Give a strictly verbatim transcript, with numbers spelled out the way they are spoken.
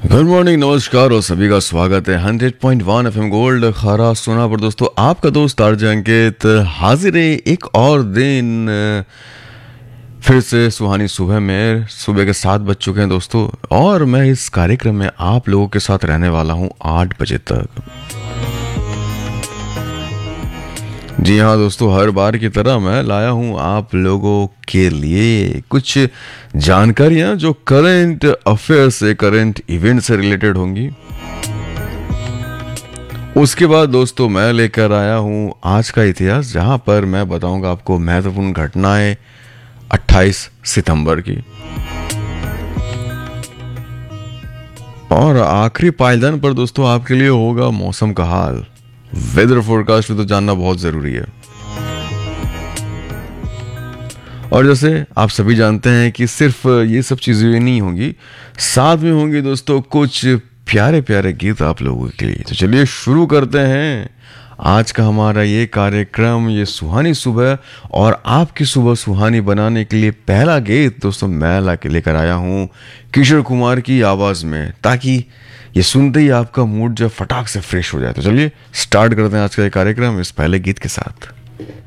Good morning, नमस्कार और सभी का स्वागत है hundred point one F M gold खारा सोना पर। दोस्तों, आपका दोस्त आरजे अंकित हाजिर है एक और दिन फिर से सुहानी सुबह में। सुबह के सात बज चुके हैं दोस्तों, और मैं इस कार्यक्रम में आप लोगों के साथ रहने वाला हूं आठ बजे तक। जी हाँ दोस्तों, हर बार की तरह मैं लाया हूँ आप लोगों के लिए कुछ जानकारियाँ जो करंट अफेयर से, करंट इवेंट से रिलेटेड होंगी। उसके बाद दोस्तों मैं लेकर आया हूँ आज का इतिहास, जहाँ पर मैं बताऊंगा आपको महत्वपूर्ण घटनाएं अट्ठाईस सितंबर की। और आखिरी पायदान पर दोस्तों आपके लिए होगा मौसम का हाल। वेदर फोरकास्ट भी तो जानना बहुत जरूरी है। और जैसे आप सभी जानते हैं कि सिर्फ ये सब चीजें नहीं होंगी, साथ में होंगी दोस्तों कुछ प्यारे प्यारे गीत आप लोगों के लिए। तो चलिए शुरू करते हैं आज का हमारा ये कार्यक्रम, ये सुहानी सुबह। और आपकी सुबह सुहानी बनाने के लिए पहला गीत दोस्तों मैं ला के लेकर आया हूँ किशोर कुमार की आवाज में, ताकि ये सुनते ही आपका मूड जो फटाक से फ्रेश हो जाए। तो चलिए स्टार्ट करते हैं आज का ये कार्यक्रम इस पहले गीत के साथ।